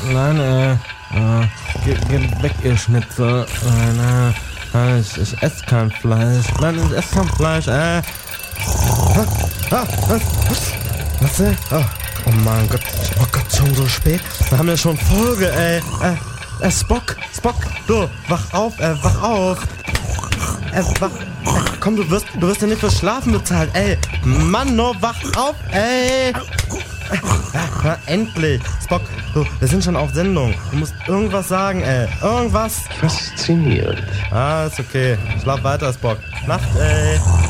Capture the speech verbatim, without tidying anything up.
nein, äh, äh geh, geh weg, ihr Schnitzel. Nein, nein, ich, ich esse kein Fleisch. Nein, ich esse kein Fleisch, äh. Ah, was? Was, äh? Oh, oh mein Gott, oh Gott, schon so spät. Wir haben ja schon Folge, ey. Äh, äh, Spock, Spock, du, wach auf, äh, wach auf. Äh, wach, äh, komm, du wirst, du wirst ja nicht fürs Schlafen bezahlt, ey. Mann, no, wach auf, ey. Na, endlich. Spock, du, wir sind schon auf Sendung. Du musst irgendwas sagen, ey. Irgendwas. Faszinierend. Ah, ist okay. Schlaf weiter, Spock. Nacht, ey.